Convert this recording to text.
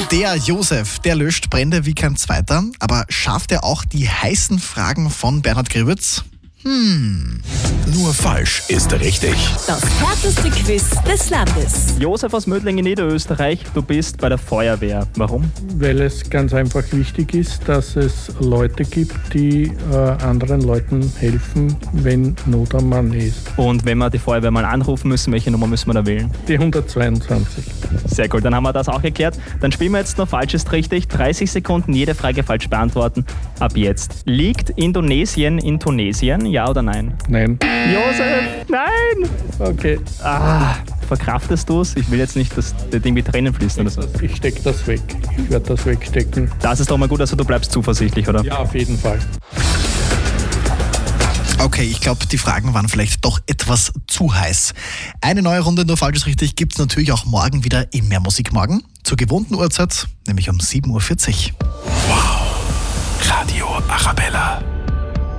Der Josef, der löscht Brände wie kein zweiter, aber schafft er auch die heißen Fragen von Bernhard Grillwitz? Nur falsch ist richtig. Das härteste Quiz des Landes. Josef aus Mödling in Niederösterreich, du bist bei der Feuerwehr. Warum? Weil es ganz einfach wichtig ist, dass es Leute gibt, die anderen Leuten helfen, wenn Not am Mann ist. Und wenn wir die Feuerwehr mal anrufen müssen, welche Nummer müssen wir da wählen? Die 122. Sehr gut, dann haben wir das auch geklärt. Dann spielen wir jetzt noch falsch ist richtig. 30 Sekunden, jede Frage falsch beantworten. Ab jetzt. Liegt Indonesien in Tunesien? Ja oder nein? Nein. Josef, nein! Okay. Verkraftest du es? Ich will jetzt nicht, dass der Ding mit Tränen fließt oder so. Ich stecke das weg. Ich werde das wegstecken. Das ist doch mal gut, also du bleibst zuversichtlich, oder? Ja, auf jeden Fall. Okay, ich glaube, die Fragen waren vielleicht doch etwas zu heiß. Eine neue Runde Nur falsch ist richtig gibt es natürlich auch morgen wieder im Mehr Musik morgen. Zur gewohnten Uhrzeit, nämlich um 7.40 Uhr. Wow. Radio Arabella.